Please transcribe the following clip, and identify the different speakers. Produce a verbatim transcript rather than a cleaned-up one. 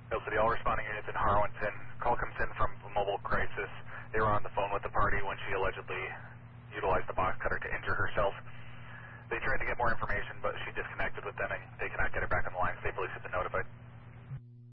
Speaker 1: Hill City, all responding units in Harwinton. Call comes in from a mobile crisis. They were on the phone with the party when she allegedly utilized the box cutter to injure herself. They tried to get more information, but